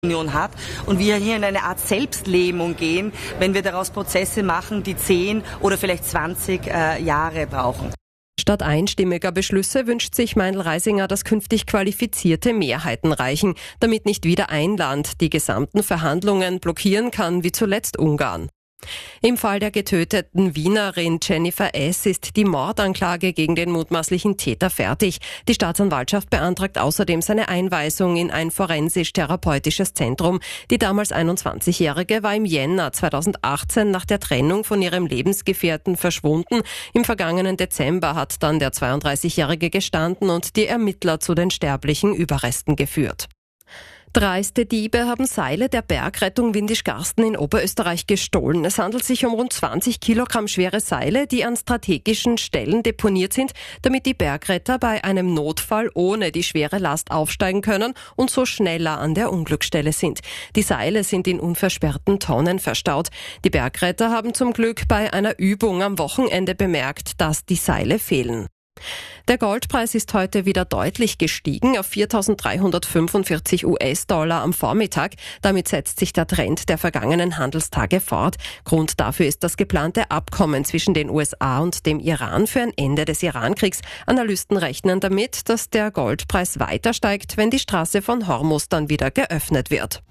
Union hat und wir hier in eine Art Selbstlähmung gehen, wenn wir daraus Prozesse machen, die 10 oder vielleicht 20 Jahre brauchen. Statt einstimmiger Beschlüsse wünscht sich Meindl-Reisinger, dass künftig qualifizierte Mehrheiten reichen, damit nicht wieder ein Land die gesamten Verhandlungen blockieren kann, wie zuletzt Ungarn. Im Fall der getöteten Wienerin Jennifer S. ist die Mordanklage gegen den mutmaßlichen Täter fertig. Die Staatsanwaltschaft beantragt außerdem seine Einweisung in ein forensisch-therapeutisches Zentrum. Die damals 21-Jährige war im Jänner 2018 nach der Trennung von ihrem Lebensgefährten verschwunden. Im vergangenen Dezember hat dann der 32-Jährige gestanden und die Ermittler zu den sterblichen Überresten geführt. Dreiste Diebe haben Seile der Bergrettung Windischgarsten in Oberösterreich gestohlen. Es handelt sich um rund 20 Kilogramm schwere Seile, die an strategischen Stellen deponiert sind, damit die Bergretter bei einem Notfall ohne die schwere Last aufsteigen können und so schneller an der Unglücksstelle sind. Die Seile sind in unversperrten Tonnen verstaut. Die Bergretter haben zum Glück bei einer Übung am Wochenende bemerkt, dass die Seile fehlen. Der Goldpreis ist heute wieder deutlich gestiegen auf 4.345 US-Dollar am Vormittag. Damit setzt sich der Trend der vergangenen Handelstage fort. Grund dafür ist das geplante Abkommen zwischen den USA und dem Iran für ein Ende des Irankriegs. Analysten rechnen damit, dass der Goldpreis weiter steigt, wenn die Straße von Hormuz dann wieder geöffnet wird.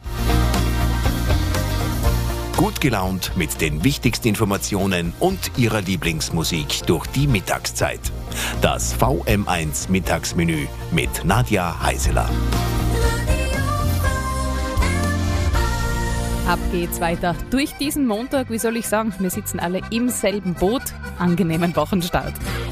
Gut gelaunt mit den wichtigsten Informationen und Ihrer Lieblingsmusik durch die Mittagszeit. Das VM1 Mittagsmenü mit Nadja Heiseler. Ab geht's weiter durch diesen Montag. Wie soll ich sagen, wir sitzen alle im selben Boot. Angenehmen Wochenstart.